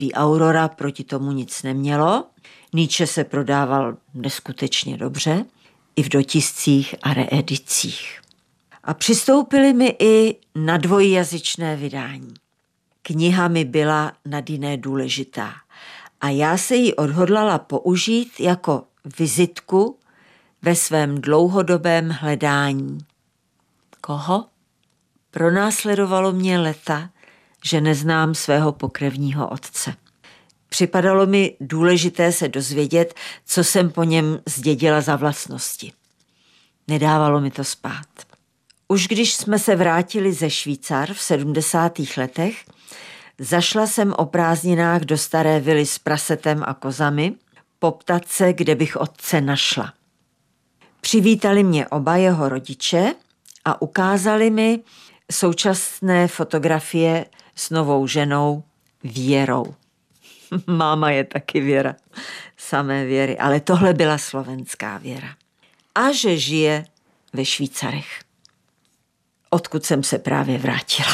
vydavatelství Aurora proti tomu nic nemělo. Nietzsche se prodával neskutečně dobře, i v dotiscích a reedicích. A přistoupili mi i na dvojjazyčné vydání. Kniha mi byla nad jiné důležitá a já se ji odhodlala použít jako vizitku ve svém dlouhodobém hledání. Koho? Pronásledovalo mě leta, že neznám svého pokrevního otce. Připadalo mi důležité se dozvědět, co jsem po něm zdědila za vlastnosti. Nedávalo mi to spát. Už když jsme se vrátili ze Švýcar v 70. letech, zašla jsem o prázdninách do staré vily s prasetem a kozami, poptat se, kde bych otce našla. Přivítali mě oba jeho rodiče a ukázali mi současné fotografie s novou ženou Věrou. Máma je taky Věra, samé Věry, ale tohle byla slovenská Věra. A že žije ve Švýcarech, odkud jsem se právě vrátila.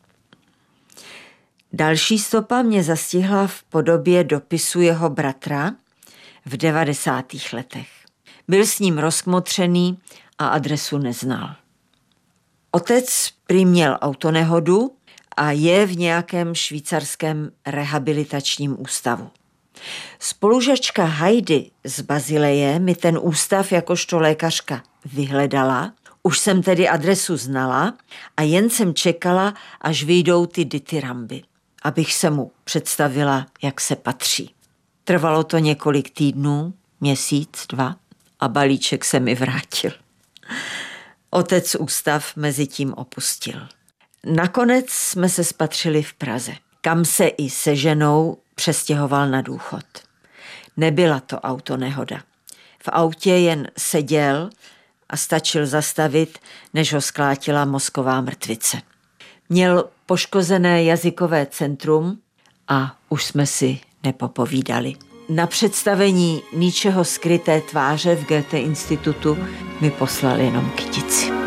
Další stopa mě zastihla v podobě dopisu jeho bratra v 90. letech. Byl s ním rozkmotřený a adresu neznal. Otec prý měl autonehodu a je v nějakém švýcarském rehabilitačním ústavu. Spolužačka Heidi z Bazileje mi ten ústav jakožto lékařka vyhledala. Už jsem tedy adresu znala a jen jsem čekala, až vyjdou ty dityramby, abych se mu představila, jak se patří. Trvalo to několik týdnů, měsíc, 2 a balíček se mi vrátil. Otec ústav mezi tím opustil. Nakonec jsme se spatřili v Praze, kam se i se ženou přestěhoval na důchod. Nebyla to autonehoda. V autě jen seděl a stačil zastavit, než ho sklátila mozková mrtvice. Měl poškozené jazykové centrum a už jsme si nepopovídali. Na představení Nietzscheho Skryté tváře v Goethe institutu mi poslal jenom kytici.